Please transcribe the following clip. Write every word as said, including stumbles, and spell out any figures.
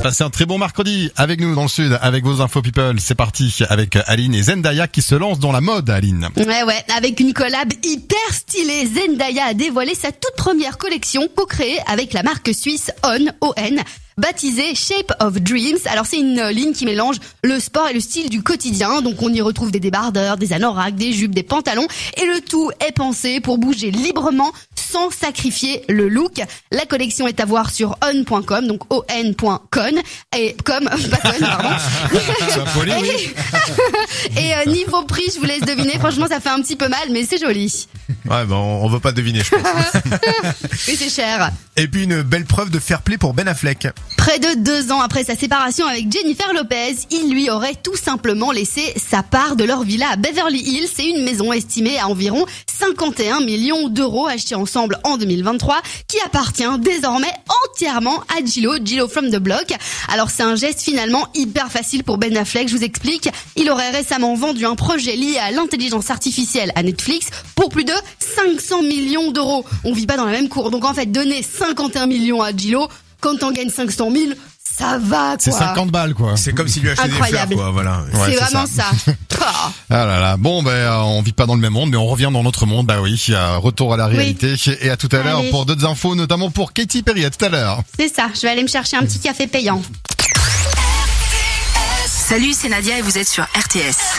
Passez un très bon mercredi avec nous dans le sud, avec vos infos people. C'est parti avec Aline et Zendaya qui se lancent dans la mode, Aline. Ouais, ouais, avec une collab hyper stylée, Zendaya a dévoilé sa toute première collection co-créée avec la marque suisse On, O N. Baptisée Shape of Dreams. Alors c'est une ligne qui mélange le sport et le style du quotidien. Donc on y retrouve des débardeurs, des anoraks, des jupes, des pantalons. Et le tout est pensé pour bouger librement sans sacrifier le look. La collection est à voir sur on point com, donc on point com. Et com, pas con, pardon. Poli, oui. Et, et euh, niveau prix, je vous laisse deviner. Franchement, ça fait un petit peu mal, mais c'est joli. Ouais, bon, on veut pas deviner, je pense. Oui, c'est cher. Et puis une belle preuve de fair play pour Ben Affleck. Près de deux ans après sa séparation avec Jennifer Lopez, il lui aurait tout simplement laissé sa part de leur villa à Beverly Hills. C'est une maison estimée à environ cinquante et un millions d'euros achetée ensemble en deux mille vingt-trois, qui appartient désormais entièrement à Gillo, Gillo from the Block. Alors c'est un geste finalement hyper facile pour Ben Affleck, je vous explique. Il aurait récemment vendu un projet lié à l'intelligence artificielle à Netflix pour plus de cinq cents millions d'euros. On vit pas dans la même cour, donc en fait donner cinquante et un millions à Gillo, quand on gagne cinq cent mille, ça va, quoi. C'est cinquante balles, quoi. C'est comme s'il lui achetait Incroyable. des fleurs, quoi, voilà. C'est Ouais, c'est vraiment ça. Ah là là. Bon, ben, euh, on vit pas dans le même monde, mais on revient dans notre monde. Bah oui, euh, retour à la réalité. Oui. Et à tout à l'heure Allez. pour d'autres infos, notamment pour Katy Perry. À tout à l'heure. C'est ça, je vais aller me chercher un petit café payant. Salut, c'est Nadia et vous êtes sur R T S.